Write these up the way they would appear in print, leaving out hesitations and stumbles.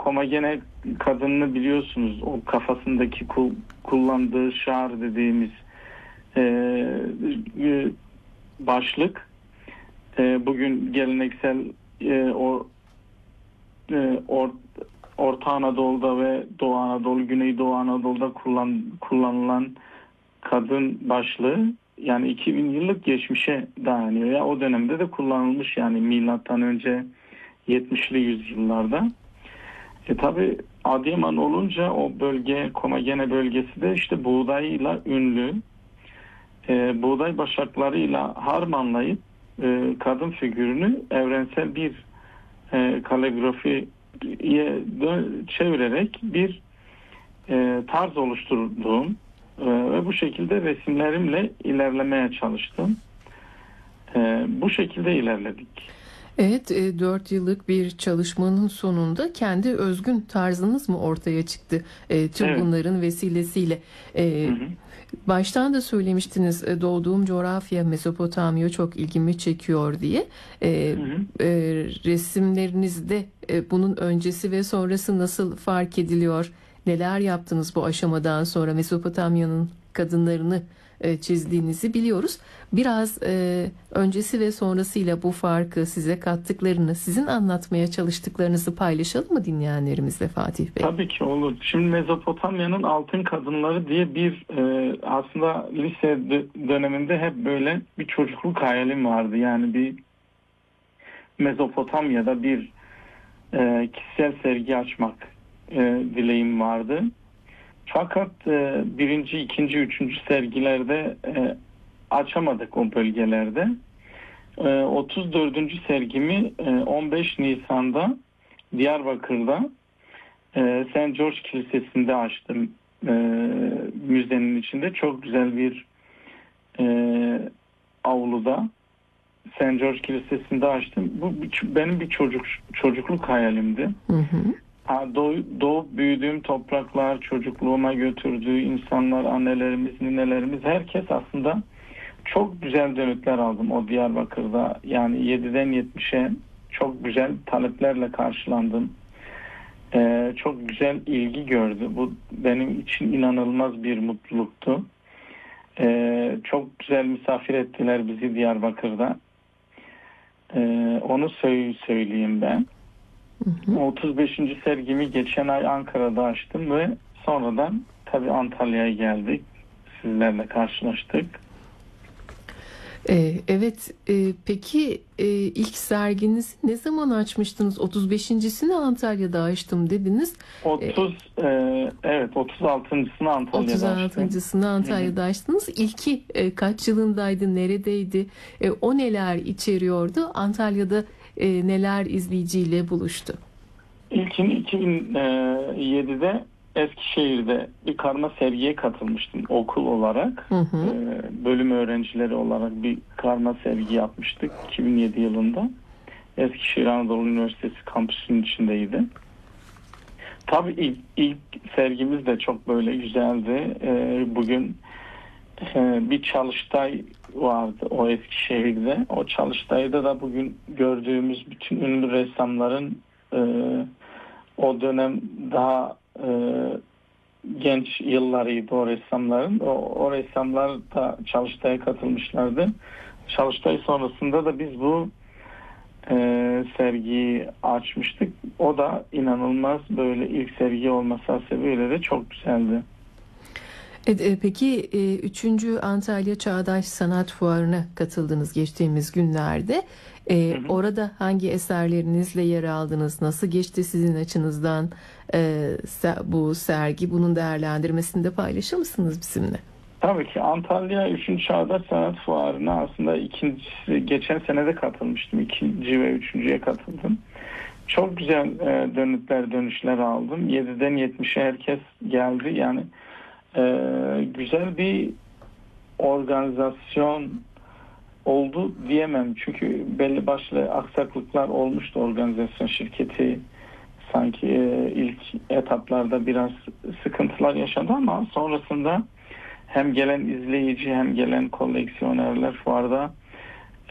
Komagene kadınını biliyorsunuz. O kafasındaki kullandığı şar dediğimiz başlık. Bugün geleneksel Orta Anadolu'da ve Doğu Anadolu, Güneydoğu Anadolu'da kullanılan kadın başlığı, yani 2000 yıllık geçmişe dayanıyor. Ya o dönemde de kullanılmış, yani milattan önce 70'li yüzyıllarda. Tabi Adıyaman olunca o bölge, Komagene bölgesi de işte buğdayıyla ünlü. Buğday başaklarıyla harmanlayıp kadın figürünü evrensel bir kaligrafiye çevirerek bir tarz oluşturduğum ve bu şekilde resimlerimle ilerlemeye çalıştım. Bu şekilde ilerledik. Evet, 4 yıllık bir çalışmanın sonunda kendi özgün tarzınız mı ortaya çıktı tüm Evet. bunların vesilesiyle? Baştan da söylemiştiniz, doğduğum coğrafya Mezopotamya çok ilgimi çekiyor diye. Resimlerinizde bunun öncesi ve sonrası nasıl fark ediliyor? Neler yaptınız bu aşamadan sonra? Mezopotamya'nın kadınlarını çizdiğinizi biliyoruz. Biraz öncesi ve sonrasıyla bu farkı, size kattıklarını, sizin anlatmaya çalıştıklarınızı paylaşalım mı dinleyenlerimizle Fatih Bey? Tabii ki olur. Şimdi Mezopotamya'nın altın kadınları diye bir aslında lise döneminde hep böyle bir çocukluk hayalim vardı. Yani bir Mezopotamya'da bir kişisel sergi açmak dileğim vardı. Fakat birinci, ikinci, üçüncü sergilerde açamadık o bölgelerde. 34. sergimi 15 Nisan'da Diyarbakır'da St. George Kilisesi'nde açtım. Müzenin içinde çok güzel bir avluda St. George Kilisesi'nde açtım. Bu benim bir çocukluk hayalimdi. Doğup büyüdüğüm topraklar, çocukluğuma götürdüğü insanlar, annelerimiz, ninelerimiz, herkes aslında çok güzel dönütler aldım o Diyarbakır'da. Yani 7'den 70'e çok güzel taleplerle karşılandım. Çok güzel ilgi gördü. Bu benim için inanılmaz bir mutluluktu. Çok güzel misafir ettiler bizi Diyarbakır'da. Onu söyleyeyim ben. 35. sergimi geçen ay Ankara'da açtım ve sonradan tabii Antalya'ya geldik. Sizlerle karşılaştık. Evet, peki ilk serginizi ne zaman açmıştınız? 35.sini Antalya'da açtım dediniz. 36.sını Antalya'da açtım. 36.sını Antalya'da açtınız. İlki kaç yılındaydı, neredeydi? O neler içeriyordu? Antalya'da neler izleyiciyle buluştu? İlkini 2007'de Eskişehir'de bir karma sergiye katılmıştım okul olarak. Bölüm öğrencileri olarak bir karma sergi yapmıştık 2007 yılında. Eskişehir Anadolu Üniversitesi kampüsünün içindeydi. Tabii ilk sergimiz de çok böyle güzeldi. Bugün bir çalıştay vardı o Eskişehir'de. O çalıştayda da bugün gördüğümüz bütün ünlü ressamların o dönem daha genç yıllarıydı o ressamların. O ressamlar da çalıştaya katılmışlardı. Çalıştay sonrasında da biz bu sergiyi açmıştık. O da inanılmaz böyle ilk sergi olması sebebiyle de çok güzeldi. Peki 3. Antalya Çağdaş Sanat Fuarı'na katıldınız geçtiğimiz günlerde. Orada hangi eserlerinizle yer aldınız? Nasıl geçti sizin açınızdan bu sergi? Bunun değerlendirmesini de paylaşır mısınız bizimle? Tabii ki Antalya 3. Çağdaş Sanat Fuarı'na aslında geçen sene de katılmıştım. 2. ve 3.'ye katıldım. Çok güzel dönüşler aldım. 7'den 70'e herkes geldi. Yani güzel bir organizasyon oldu diyemem. Çünkü belli başlı aksaklıklar olmuştu organizasyon şirketi. Sanki ilk etaplarda biraz sıkıntılar yaşadı ama sonrasında hem gelen izleyici hem gelen koleksiyonerler fuarda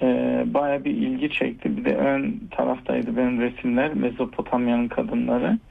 bayağı bir ilgi çekti. Bir de ön taraftaydı benim resimler, Mezopotamya'nın kadınları.